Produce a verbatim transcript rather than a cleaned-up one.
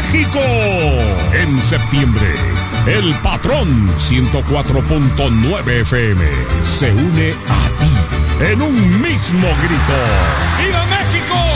México. En septiembre, el Patrón ciento cuatro punto nueve F M se une a ti en un mismo grito. ¡Viva México!